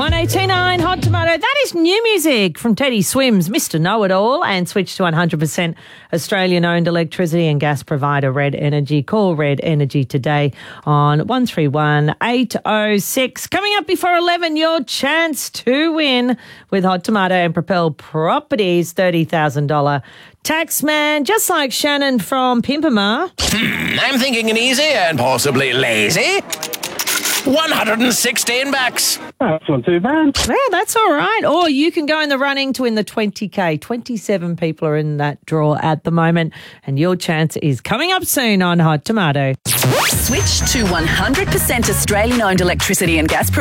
189 Hot Tomato. That is new music from Teddy Swims, Mr. Know-It-All, and switch to 100% Australian-owned electricity and gas provider Red Energy. Call Red Energy today on 131 806. Coming up before 11, your chance to win with Hot Tomato and Propel Properties $30,000 Taxman, just like Shannon from Pimpama. I'm thinking an easy and possibly lazy 116 bucks. That's not too bad. Yeah, that's all right. Or you can go in the running to win the 20K. 27 people are in that draw at the moment, and your chance is coming up soon on Hot Tomato. Switch to 100% Australian-owned electricity and gas provider